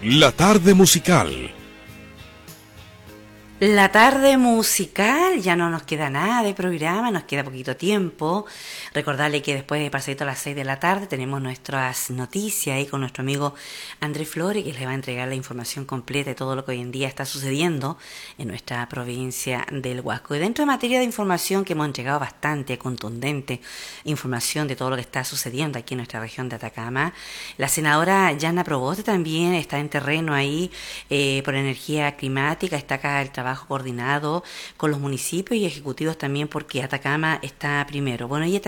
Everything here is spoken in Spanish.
La tarde musical. La tarde musical, ya no nos queda nada de programa, nos queda poquito tiempo. Recordarle que después de pasadito a las 6 de la tarde tenemos nuestras noticias ahí con nuestro amigo Andrés Flores, que les va a entregar la información completa de todo lo que hoy en día está sucediendo en nuestra provincia del Huasco. Y dentro de materia de información que hemos entregado bastante contundente, información de todo lo que está sucediendo aquí en nuestra región de Atacama, la senadora Yana Proboste también está en terreno ahí por energía climática, está acá el trabajo coordinado con los municipios y ejecutivos también porque Atacama está primero. Bueno, ella